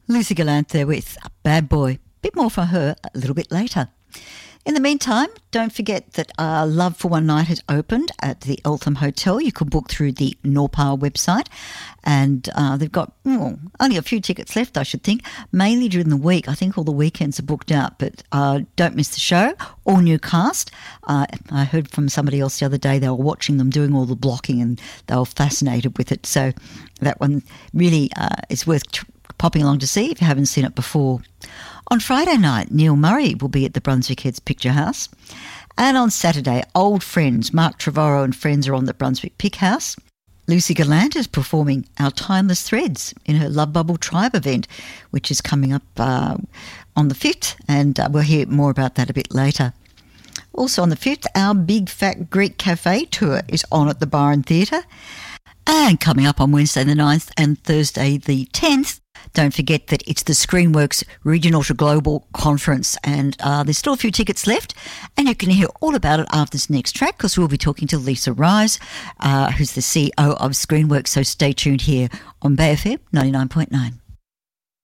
Lucy Gallant there with Bad Boy. Bit more from her a little bit later. In the meantime, don't forget that Love for One Night has opened at the Eltham Hotel. You can book through the Norpal website, and they've got only a few tickets left, I should think, mainly during the week. I think all the weekends are booked out, but don't miss the show. All new cast. I heard from somebody else the other day, they were watching them doing all the blocking and they were fascinated with it. So that one really is worth popping along to see if you haven't seen it before. On Friday night, Neil Murray will be at the Brunswick Heads Picture House. And on Saturday, old friends Mark Trevorrow and friends are on the Brunswick Pick House. Lucy Gallant is performing Our Timeless Threads in her Love Bubble Tribe event, which is coming up on the 5th, and we'll hear more about that a bit later. Also on the 5th, our Big Fat Greek Cafe tour is on at the Byron Theatre. And coming up on Wednesday the 9th and Thursday the 10th, don't forget that it's the Screenworks Regional to Global Conference, and there's still a few tickets left, and you can hear all about it after this next track, because we'll be talking to Lisa Rise, who's the CEO of Screenworks, so stay tuned here on Bay FM 99.9.